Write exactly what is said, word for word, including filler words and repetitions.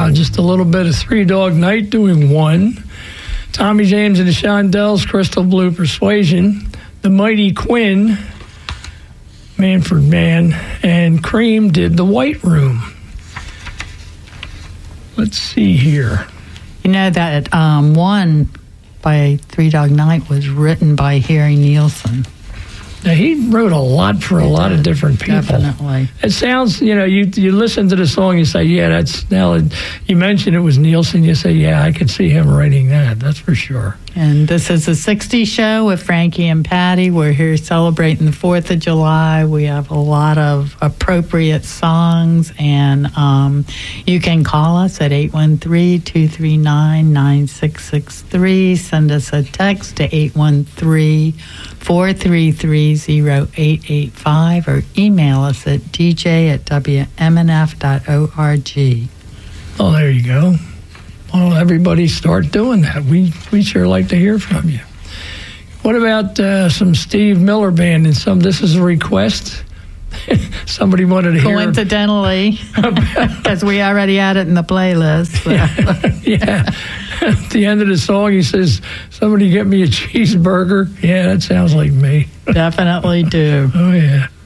Uh, just a little bit of Three Dog Night doing one. Tommy James and the Shondells, Crystal Blue Persuasion. The Mighty Quinn, Manfred Man, and Cream did The White Room. Let's see here. You know that um, one by Three Dog Night was written by Harry Nilsson. Now, he wrote a lot for a He lot did, of different people. Definitely. It sounds, you know, you you listen to the song, you say, yeah, that's, now you mentioned it was Nielsen, you say, yeah, I could see him writing that, that's for sure. And this is the sixties show with Frankie and Patty. We're here celebrating the fourth of July. We have a lot of appropriate songs, and um, you can call us at eight one three, two three nine, nine six six three. Send us a text to eight one three, four three three, zero eight eight five or email us at d j at w m n f dot org. Oh, there you go. Well, everybody start doing that. We we sure like to hear from you. What about uh, some Steve Miller Band and some, this is a request? Somebody wanted to hear. Coincidentally, because we already had it in the playlist. So. Yeah. yeah. At the end of the song, he says, somebody get me a cheeseburger. Yeah, that sounds like me. Definitely do. Oh, yeah.